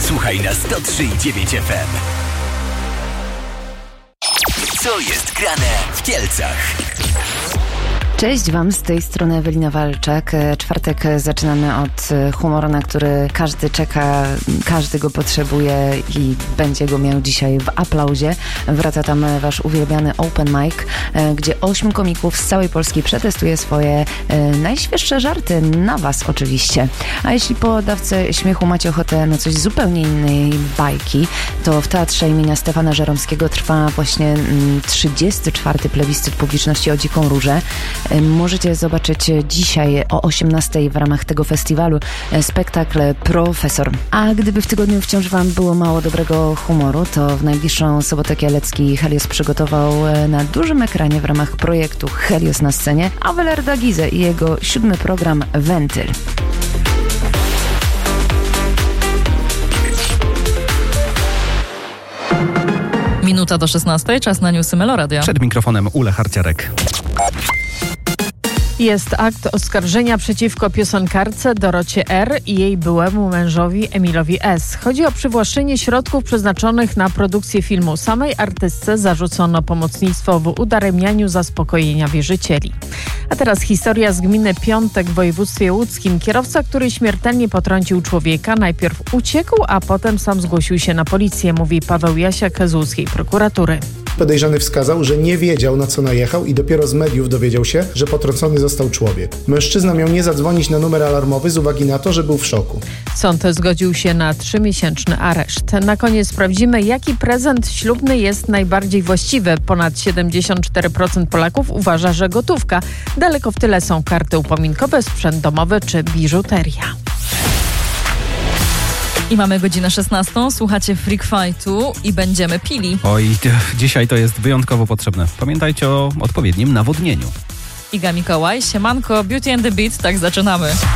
Słuchaj na 103,9 FM. Co jest grane w Kielcach? Cześć Wam, z tej strony Ewelina Walczak. Czwartek zaczynamy od humoru, na który każdy czeka, każdy go potrzebuje i będzie go miał dzisiaj w aplauzie. Wraca tam Wasz uwielbiany open mic, gdzie 8 komików z całej Polski przetestuje swoje najświeższe żarty, na Was oczywiście. A jeśli po dawce śmiechu macie ochotę na coś zupełnie innej bajki, to w Teatrze imienia Stefana Żeromskiego trwa właśnie 34. plebiscyt publiczności o Dziką Różę. Możecie zobaczyć dzisiaj o 18:00 w ramach tego festiwalu spektakl Profesor. A gdyby w tygodniu wciąż Wam było mało dobrego humoru, to w najbliższą sobotę kielecki Helios przygotował na dużym ekranie w ramach projektu Helios na scenie Abelarda Gizę i jego 7. program Wentyl. Minuta do 16:00, czas na newsy Meloradia. Przed mikrofonem Ule Harciarek. Jest akt oskarżenia przeciwko piosenkarce Dorocie R. i jej byłemu mężowi Emilowi S. Chodzi o przywłaszczenie środków przeznaczonych na produkcję filmu. Samej artystce zarzucono pomocnictwo w udaremnianiu zaspokojenia wierzycieli. A teraz historia z gminy Piątek w województwie łódzkim. Kierowca, który śmiertelnie potrącił człowieka, najpierw uciekł, a potem sam zgłosił się na policję, mówi Paweł Jasiak z łódzkiej prokuratury. Podejrzany wskazał, że nie wiedział, na co najechał i dopiero z mediów dowiedział się, że potrącony został człowiek. Mężczyzna miał nie zadzwonić na numer alarmowy z uwagi na to, że był w szoku. Sąd zgodził się na 3-miesięczny areszt. Na koniec sprawdzimy, jaki prezent ślubny jest najbardziej właściwy. Ponad 74% Polaków uważa, że gotówka. Daleko w tyle są karty upominkowe, sprzęt domowy czy biżuteria. I mamy godzinę 16:00, słuchacie Freak Fightu i będziemy pili. Oj, dzisiaj to jest wyjątkowo potrzebne. Pamiętajcie o odpowiednim nawodnieniu. Iga Mikołaj, siemanko, Beauty and the Beat, tak zaczynamy.